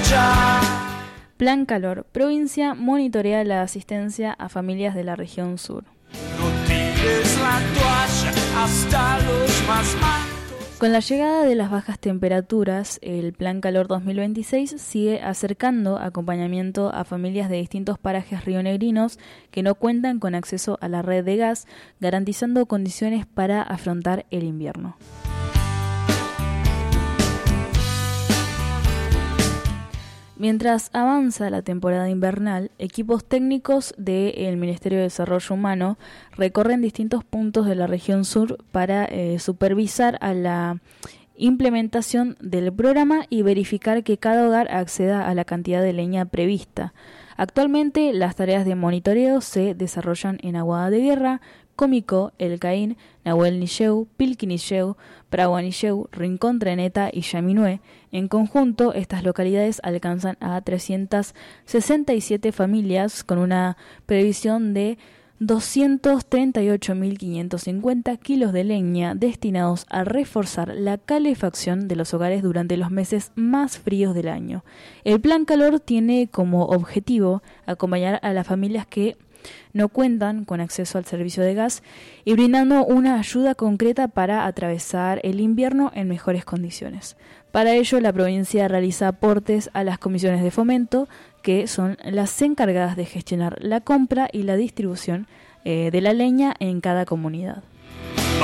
Plan Calor. Provincia monitorea la asistencia a familias de la región sur. No tires la toalla hasta los más malos. Con la llegada de las bajas temperaturas, el Plan Calor 2026 sigue acercando acompañamiento a familias de distintos parajes rionegrinos que no cuentan con acceso a la red de gas, garantizando condiciones para afrontar el invierno. Mientras avanza la temporada invernal, equipos técnicos del Ministerio de Desarrollo Humano recorren distintos puntos de la región sur para supervisar a la implementación del programa y verificar que cada hogar acceda a la cantidad de leña prevista. Actualmente las tareas de monitoreo se desarrollan en Aguada de Guerra, Comicó, El Caín, Nahuel Nilleu, Pilquinilleu, Praguanilleu, Rincón Treneta y Yaminué. En conjunto, estas localidades alcanzan a 367 familias con una previsión de 238.550 kilos de leña destinados a reforzar la calefacción de los hogares durante los meses más fríos del año. El Plan Calor tiene como objetivo acompañar a las familias que no cuentan con acceso al servicio de gas y brindando una ayuda concreta para atravesar el invierno en mejores condiciones. Para ello, la provincia realiza aportes a las comisiones de fomento, que son las encargadas de gestionar la compra y la distribución de la leña en cada comunidad.